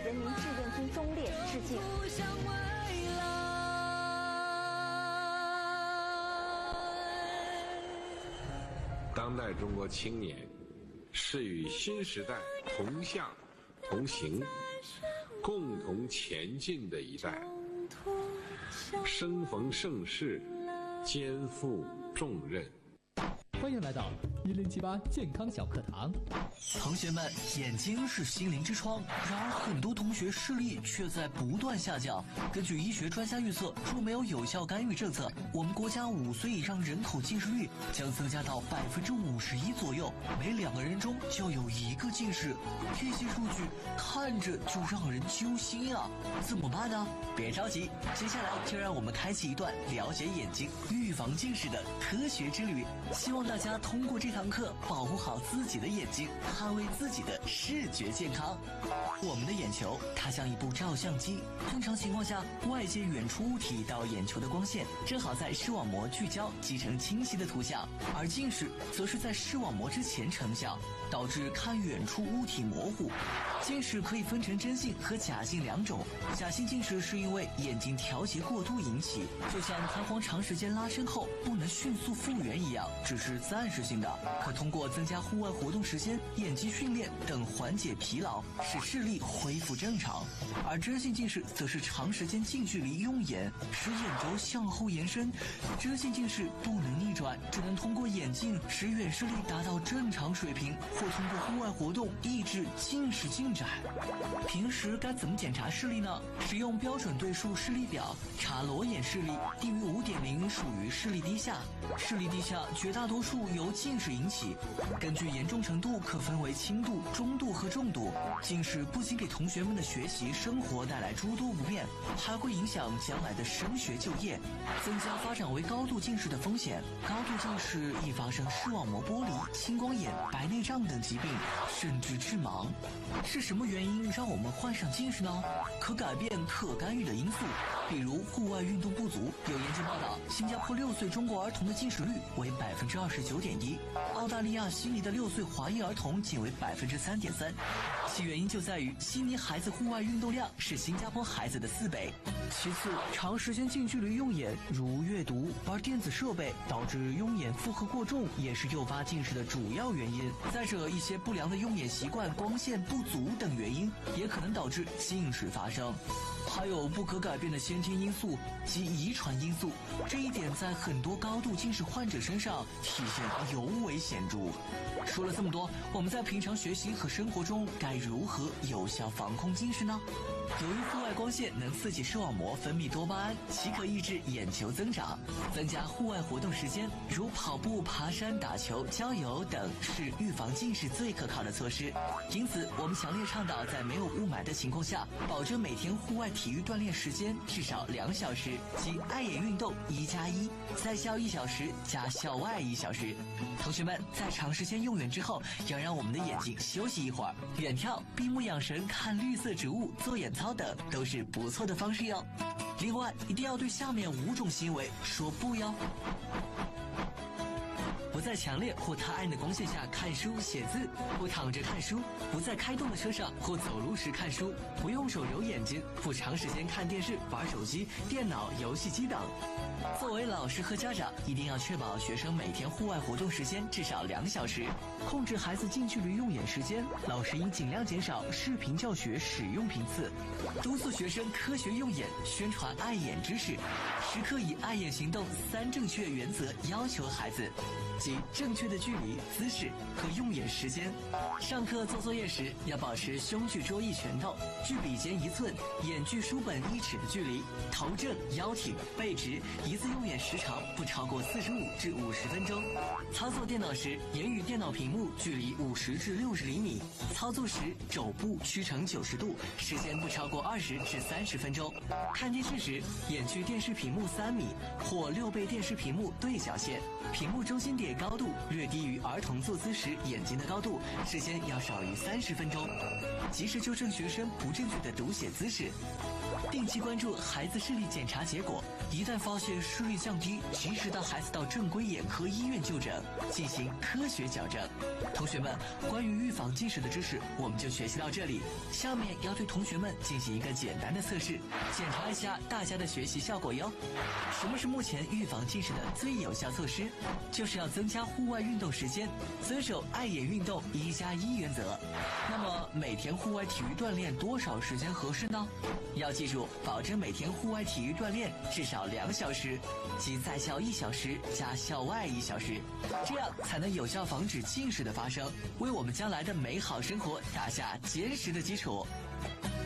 人民志愿军忠烈致敬。 当代中国青年是与新时代同向同行、共同前进的一代，生逢盛世，肩负重任。 欢迎来到1078健康小课堂。 同学们，眼睛是心灵之窗，然而很多同学视力却在不断下降。根据医学专家预测，若没有有效干预政策，我们国家5岁以上人口近视率将增加到51%左右，每2个人中就有1个近视。这些数据看着就让人揪心啊！怎么办呢？别着急，接下来就让我们开启一段了解眼睛、预防近视的科学之旅。希望大家通过这堂课保护好自己的眼睛，捍卫自己的视觉健康。我们的眼球它像一部照相机，正常情况下，外界远处物体到眼球的光线正好在视网膜聚焦，集成清晰的图像，而近视则是在视网膜之前成像，导致看远处物体模糊。近视可以分成真性和假性2种，假性近视是因为眼睛调节过度引起，就像弹簧长时间拉伸后不能迅速复原一样，只是暂时性的，可通过增加户外活动时间、眼肌训练等缓解疲劳，使视力恢复正常。而真性近视则是长时间近距离用眼，使眼轴向后延伸。真性近视不能逆转，只能通过眼镜使远视力达到正常水平，或通过户外活动抑制近视进展。平时该怎么检查视力呢？使用标准对数视力表查裸眼视力，低于5.0属于视力低下，视力低下绝大多数由近视引起，根据严重程度可分为轻度、中度和重度。近视不仅给同学们的学习生活带来诸多不便，还会影响将来的升学就业，增加发展为高度近视的风险。高度近视易发生视网膜剥离、青光眼、白内障等疾病，甚至致盲。是什么原因让我们患上近视呢？可改变、可干预的因素，比如户外运动不足。有研究报道，新加坡6岁中国儿童的近视率为29.1%，澳大利亚悉尼的6岁华裔儿童仅为3.3%。其原因就在于悉尼孩子户外运动量是新加坡孩子的4倍。其次，长时间近距离用眼，如阅读、玩电子设备，导致用眼负荷过重，也是诱发近视的主要原因。再者，一些不良的用眼习惯、光线不足等原因，也可能导致近视发生。还有不可改变的先天因素及遗传因素，这一点在很多高度近视患者身上体现尤为显著。说了这么多，我们在平常学习和生活中该如何有效防控近视呢？由于户外光线能刺激视网膜分泌多巴胺，其可抑制眼球增长。增加户外活动时间，如跑步、爬山、打球、郊游等，是预防近视最可靠的措施。因此，我们强烈倡导在没有雾霾的情况下，保证每天户外体育锻炼时间至少2小时，即爱眼运动1+1，在校1小时加校外1小时。同学们，在长时间用眼之后，要让我们的眼睛休息一会儿，远眺、闭目养神、看绿色植物、做眼操等，都是不错的方式哟。另外，一定要对下面5种行为说不哟。不在强烈或太暗的光线下看书写字，不躺着看书，不在开动的车上或走路时看书，不用手揉眼睛，不长时间看电视、玩手机、电脑、游戏机等。作为老师和家长，一定要确保学生每天户外活动时间至少2小时，控制孩子近距离用眼时间。老师应尽量减少视频教学使用频次，督促学生科学用眼，宣传爱眼知识，时刻以爱眼行动3正确原则要求孩子，即正确的距离、姿势和用眼时间。上课做作业时，要保持胸距桌椅拳头，距笔尖1寸，眼距书本1尺的距离，头正腰挺背直，一次用眼时长不超过45至50分钟。操作电脑时，眼与电脑屏幕距离50至60厘米。操作时肘部屈成90度，时间不超过20至30分钟。看电视时，眼距电视屏幕3米或6倍电视屏幕对角线，屏幕中心点高度略低于儿童坐姿时眼睛的高度，时间要少于30分钟。及时纠正学生不正确的读写姿势。定期关注孩子视力检查结果，一旦发现视力降低，及时带孩子到正规眼科医院就诊，进行科学矫正。同学们，关于预防近视的知识我们就学习到这里。下面要对同学们进行一个简单的测试，检查一下大家的学习效果哟。什么是目前预防近视的最有效措施？就是要增加户外运动时间，遵守爱眼运动1+1原则。那么每天户外体育锻炼多少时间合适呢？要记住，保证每天户外体育锻炼至少2小时，即在校1小时加校外1小时，这样才能有效防止近视的发生，为我们将来的美好生活打下坚实的基础。